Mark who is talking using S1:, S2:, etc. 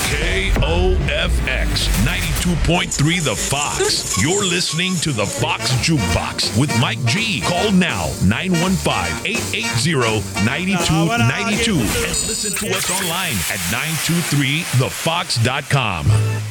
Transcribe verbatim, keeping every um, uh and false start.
S1: K O F X ninety-two point three The Fox. You're listening to The Fox Jukebox with Mike G. Call now nine one five, eight eight zero, nine two nine two and listen to us online at nine two three the fox dot com.